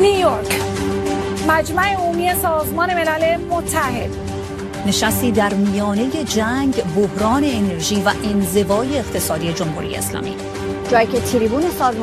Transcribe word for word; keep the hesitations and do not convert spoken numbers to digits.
نیویورک، مجمع عمومی سازمان ملل متحد. نشستی در میانه جنگ، بحران انرژی و انزوای اقتصادی جمهوری اسلامی. جایی که تریبون سازمان